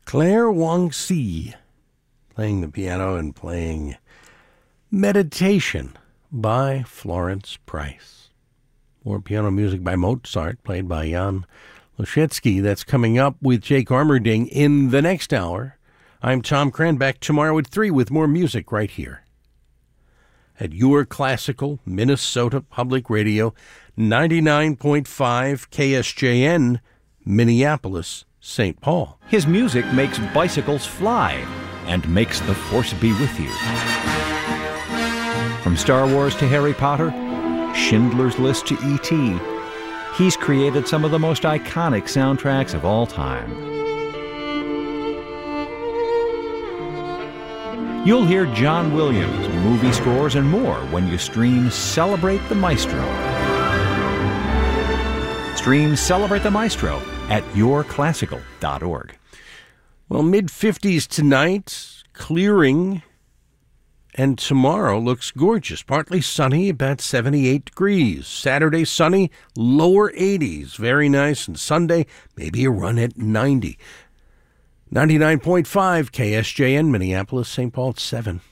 Claire Wang-Si playing the piano and playing Meditation by Florence Price. More piano music by Mozart, played by Jan Loshetsky. That's coming up with Jake Armerding in the next hour. I'm Tom Cran, back tomorrow at 3 with more music right here at your classical Minnesota Public Radio, 99.5 KSJN, Minneapolis, St. Paul. His music makes bicycles fly and makes the Force be with you. From Star Wars to Harry Potter, Schindler's List to E.T., he's created some of the most iconic soundtracks of all time. You'll hear John Williams, movie scores, and more when you stream Celebrate the Maestro. Stream Celebrate the Maestro at yourclassical.org. Well, mid-50s tonight, clearing, and tomorrow looks gorgeous. Partly sunny, about 78 degrees. Saturday, sunny, lower 80s. Very nice. And Sunday, maybe a run at 90. 99.5 KSJN, Minneapolis, St. Paul, 7.